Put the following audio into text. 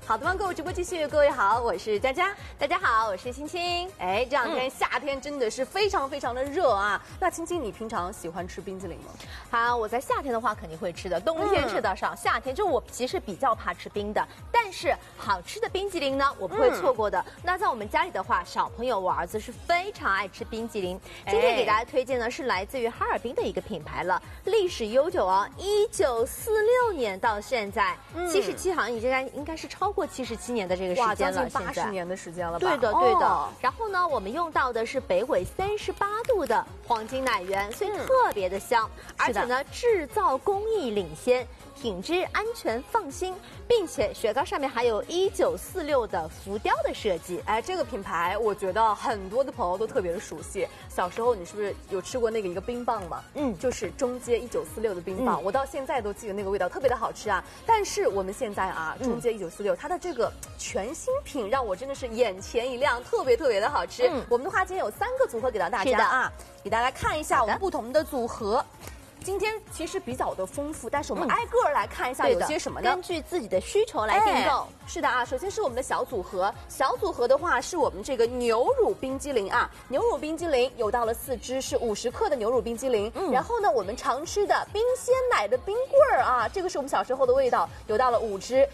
好的，购物直播继续，各位好，我是佳佳， 大家好，我是青青。 哎，这两天夏天真的是非常非常的热啊。那青青，你平常喜欢吃冰淇淋吗？ 好，我在夏天的话肯定会吃的，冬天吃得少，夏天就我其实比较怕吃冰的，但是好吃的冰淇淋呢，我不会错过的。那在我们家里的话，小朋友我儿子是非常爱吃冰淇淋。今天给大家推荐的是来自于哈尔滨的一个品牌了，历史悠久哦，1946年到现在，77好像应该是超过77年的这个时间了， 将近80年的时间了吧？ 对的，对的。然后呢，我们用到的是北纬38度的黄金奶源，所以特别的香，而且呢，制造工艺领先。品质安全放心，并且雪糕上面还有1946的浮雕的设计。 哎，这个品牌我觉得很多的朋友都特别的熟悉。小时候你是不是有吃过那个一个冰棒嘛？就是中街1946的冰棒，我到现在都记得那个味道，特别的好吃啊。但是我们现在啊，中街1946它的这个全新品让我真的是眼前一亮，特别特别的好吃。我们的话今天有3个组合给到大家啊，给大家看一下我们不同的组合。今天其实比较的丰富，但是我们挨个来看一下有些什么呢？ 根据自己的需求来订购。 是的啊，首先是我们的小组合，小组合的话是我们这个牛乳冰激凌啊，牛乳冰激凌有到了4支，是50克的牛乳冰激凌。然后呢，我们常吃的冰鲜奶的冰棍儿啊，这个是我们小时候的味道，有到了5支。